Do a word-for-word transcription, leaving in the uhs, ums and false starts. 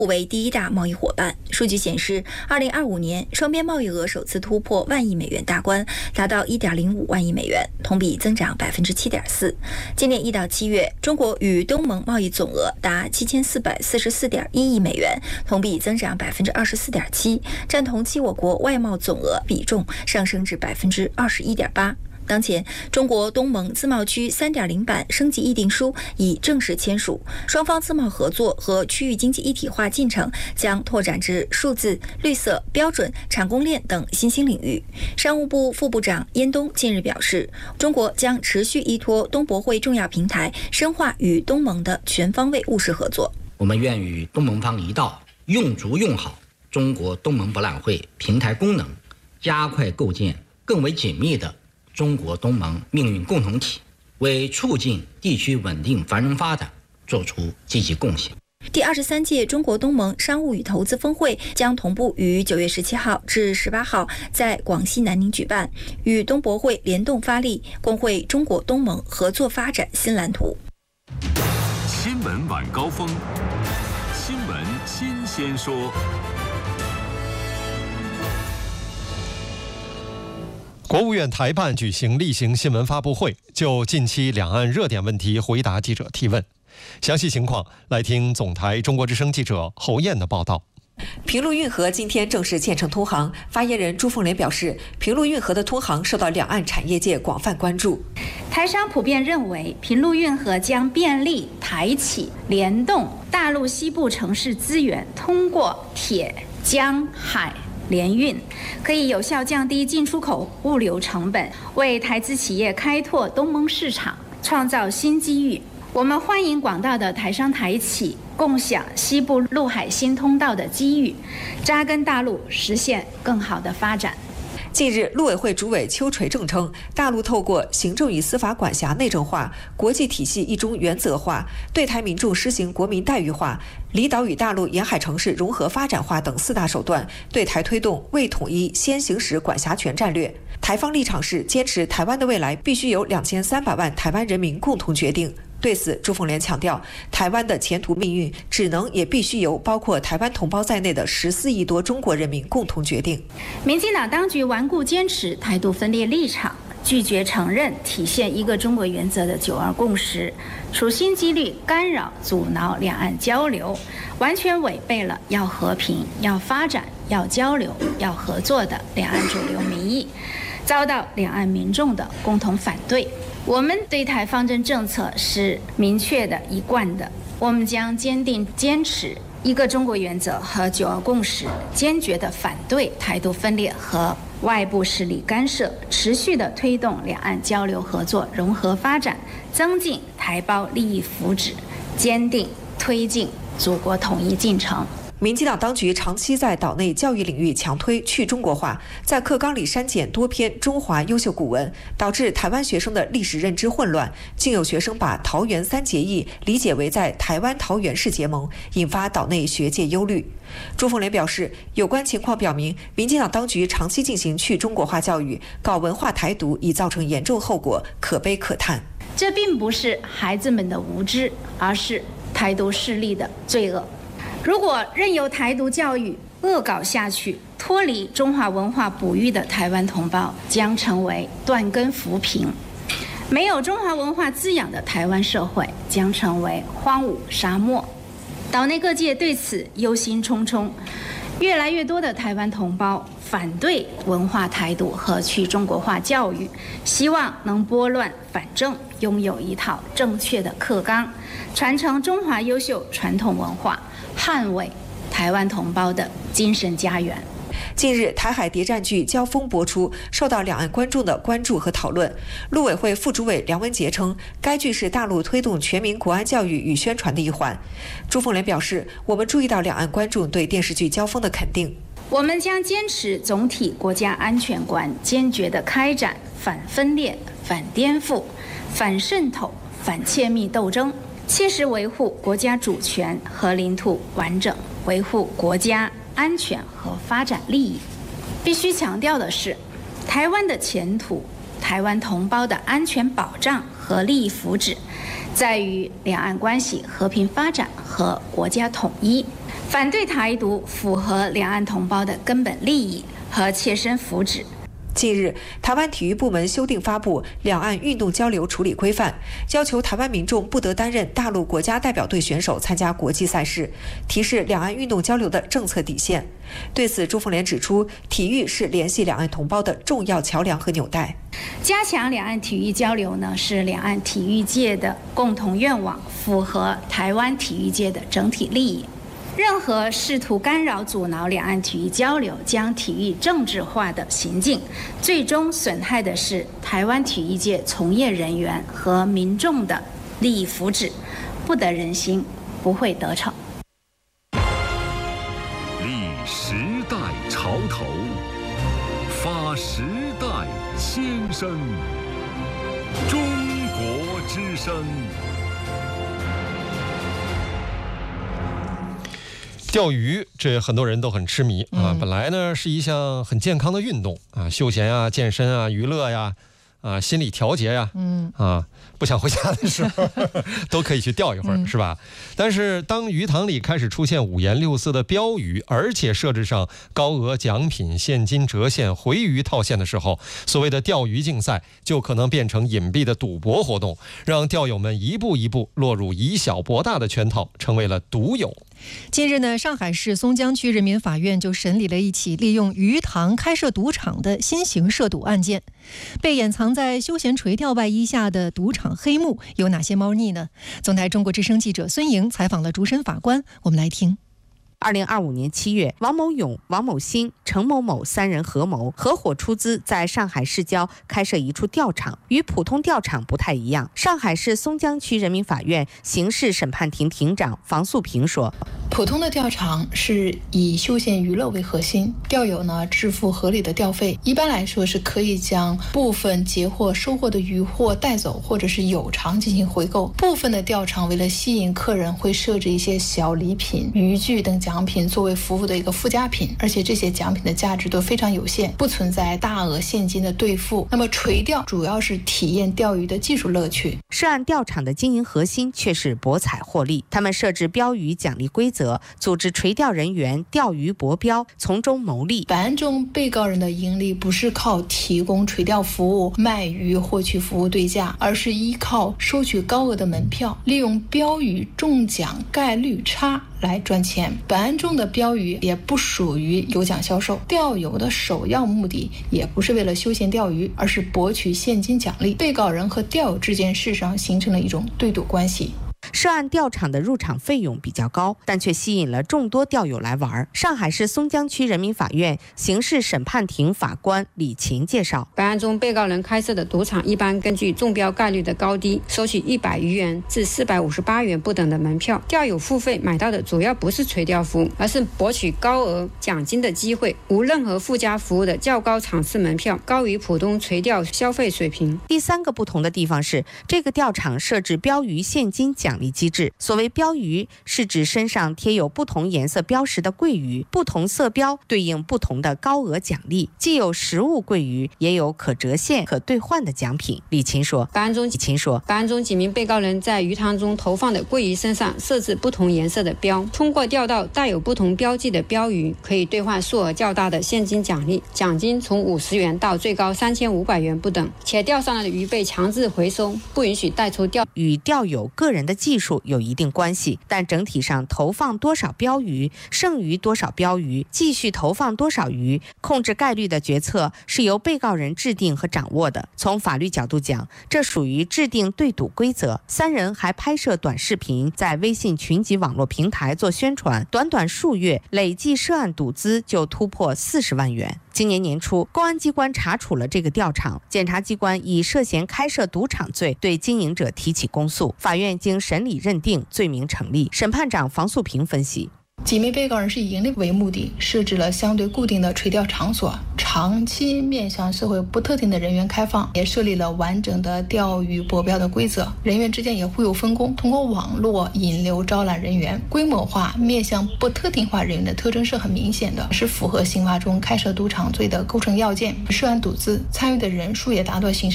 为第一大贸易伙伴。数据显示，二零二五年双边贸易额首次突破万亿美元大关，达到一点零五万亿美元，同比增长百分之七点四。今年一到七月，中国与东盟贸易总额达七千四百四十四点一亿美元，同比增长百分之二十四点七，占同期我国外贸总额比重上升至百分之二十一点八。当前，中国东盟自贸区 三点零 版升级议定书已正式签署，双方自贸合作和区域经济一体化进程将拓展至数字、绿色、标准、产供链等新兴领域。商务部副部长燕东近日表示，中国将持续依托东博会重要平台，深化与东盟的全方位务实合作。 我们愿与东盟方一道，用足用好中国东盟博览会平台功能，加快构建更为紧密的中国东盟命运共同体，为促进地区稳定繁荣发展做出积极贡献。 第二十三届中国东盟商务与投资峰会将同步于九月十七号至十八号在广西南宁举办，与东博会联动发力，共绘中国东盟合作发展新蓝图。 新闻晚高峰，新闻新鲜说。 国务院台办举行例行新闻发布会，就近期两岸热点问题回答记者提问。详细情况来听总台中国之声记者侯燕的报道。 平陆运河今天正式建成通航，发言人朱凤莲表示，平陆运河的通航受到两岸产业界广泛关注。 台商普遍认为，平陆运河将便利台企联动大陆西部城市资源，通过铁、江、海联运，可以有效降低进出口物流成本，为台资企业开拓东盟市场创造新机遇。我们欢迎广大的台商台企共享西部陆海新通道的机遇，扎根大陆，实现更好的发展。 近日，陆委会主委邱垂正称，大陆透过行政与司法管辖内政化、国际体系一中原则化、对台民众施行国民待遇化、离岛与大陆沿海城市融合发展化等四大手段，对台推动为统一先行使管辖权战略。台方立场是坚持台湾的未来必须由两千三百万台湾人民共同决定。对此，朱凤莲强调，台湾的前途命运只能也必须由包括台湾同胞在内的十四亿多中国人民共同决定。 民进党当局顽固坚持台独分裂立场，拒绝承认体现一个中国原则的九二共识，处心积虑干扰阻挠两岸交流，完全违背了要和平、要发展、要交流、要合作的两岸主流民意，遭到两岸民众的共同反对。我们对台方针政策是明确的、一贯的，我们将坚定坚持一个中国原则和九二共识，坚决地反对台独分裂和外部势力干涉，持续地推动两岸交流合作融合发展，增进台胞利益福祉，坚定推进祖国统一进程。 民进党当局长期在岛内教育领域强推去中国化，在课纲里删减多篇中华优秀古文，导致台湾学生的历史认知混乱，竟有学生把桃园三结义理解为在台湾桃园市结盟，引发岛内学界忧虑。朱凤莲表示，有关情况表明，民进党当局长期进行去中国化教育，搞文化台独，已造成严重后果，可悲可叹。 这并不是孩子们的无知，而是台独势力的罪恶。如果任由台独教育恶搞下去，脱离中华文化哺育的台湾同胞将成为断根浮萍；没有中华文化滋养的台湾社会将成为荒芜沙漠。岛内各界对此忧心忡忡，越来越多的台湾同胞反对文化台独和去中国化教育，希望能拨乱反正，拥有一套正确的课纲，传承中华优秀传统文化，捍卫台湾同胞的精神家园。 近日，台海谍战剧《交锋》播出，受到两岸观众的关注和讨论。陆委会副主委梁文杰称，该剧是大陆推动全民国安教育与宣传的一环。朱凤莲表示，我们注意到两岸观众对电视剧《交锋》的肯定。 我们将坚持总体国家安全观，坚决地开展反分裂、反颠覆、反渗透、反窃密斗争，切实维护国家主权和领土完整，维护国家安全和发展利益。必须强调的是，台湾的前途、台湾同胞的安全保障和和利益福祉，在于两岸关系和平发展和国家统一。反对台独符合两岸同胞的根本利益和切身福祉。 近日，台湾体育部门修订发布《两岸运动交流处理规范》，要求台湾民众不得担任大陆国家代表队选手参加国际赛事，提示两岸运动交流的政策底线。对此，朱凤莲指出，体育是联系两岸同胞的重要桥梁和纽带。 加强两岸体育交流呢，是两岸体育界的共同愿望，符合台湾体育界的整体利益。任何试图干扰、阻挠两岸体育交流、将体育政治化的行径，最终损害的是台湾体育界从业人员和民众的利益福祉，不得人心，不会得逞。 立时代潮头，发时代先声。中国之声。 钓鱼，这很多人都很痴迷啊。 嗯、 本来呢是一项很健康的运动啊，休闲啊、健身啊、娱乐呀、啊、心理调节呀， 嗯啊，不想回家的时候都可以去钓一会儿， 嗯、 是吧？但是当鱼塘里开始出现五颜六色的标语，而且设置上高额奖品、现金折现、回鱼套现的时候，所谓的钓鱼竞赛就可能变成隐蔽的赌博活动，让钓友们一步一步落入以小博大的圈套，成为了赌友。 近日呢，上海市松江区人民法院就审理了一起利用鱼塘开设赌场的新型涉赌案件。被掩藏在休闲垂钓外衣下的赌场黑幕有哪些猫腻呢？总台中国之声记者孙莹采访了主审法官，我们来听。 二零二五年七月，王某勇、王某新、程某某三人合谋，合伙出资在上海市郊开设一处钓场。与普通钓场不太一样，上海市松江区人民法院刑事审判庭庭长房素平说， 普通的钓场是以休闲娱乐为核心，钓友呢支付合理的钓费，一般来说是可以将部分截获收获的渔获带走，或者是有偿进行回购。部分的钓场为了吸引客人，会设置一些小礼品、渔具等奖品作为服务的一个附加品，而且这些奖品的价值都非常有限，不存在大额现金的兑付。那么垂钓主要是体验钓鱼的技术乐趣。 涉案钓场的经营核心却是博彩获利，他们设置标语奖励规则，组织垂钓人员钓鱼博标，从中牟利。 本案中被告人的盈利不是靠提供垂钓服务、卖鱼获取服务对价，而是依靠收取高额的门票，利用标语中奖概率差来赚钱。本案中的标语也不属于有奖销售，钓友的首要目的也不是为了休闲钓鱼，而是博取现金奖励。被告人和钓友之间事实上形成了一种对赌关系。 涉案钓场的入场费用比较高，但却吸引了众多钓友来玩。上海市松江区人民法院刑事审判庭法官李琴介绍， 本案中被告人开设的赌场一般根据中标概率的高低，收取一百余元至四百五十八元不等的门票。钓友付费买到的主要不是垂钓服务，而是博取高额奖金的机会，无任何附加服务的较高场次门票，高于普通垂钓消费水平。 第三个不同的地方是，这个钓场设置标鱼现金奖励机制。所谓标鱼，是指身上贴有不同颜色标识的桂鱼，不同色标对应不同的高额奖励，既有实物桂鱼，也有可折现、可兑换的奖品。李琴说， 本案中， 李琴说， 本案中几名被告人在鱼塘中投放的桂鱼身上设置不同颜色的标，通过钓到带有不同标记的标鱼，可以兑换数额较大的现金奖励，奖金从五十元到最高三千五百元不等，且钓上来的鱼被强制回收，不允许带出钓。 与钓友个人的技术有一定关系，但整体上投放多少标鱼，剩余多少标鱼，继续投放多少鱼，控制概率的决策是由被告人制定和掌握的。从法律角度讲，这属于制定对赌规则。三人还拍摄短视频，在微信群级网络平台做宣传，短短数月累计涉案赌资就突破四十万元。今年年初，公安机关查处了这个钓场，检察机关以涉嫌开设赌场罪对经营者提起公诉，法院经审理认定罪名成立。审判长房素平分析， 几名被告人是以盈利为目的，设置了相对固定的垂钓场所，长期面向社会不特定的人员开放，也设立了完整的钓鱼博标的规则，人员之间也互有分工，通过网络引流招揽人员，规模化面向不特定化人员的特征是很明显的，是符合刑法中开设赌场罪的构成要件。涉案赌资参与的人数也达到刑事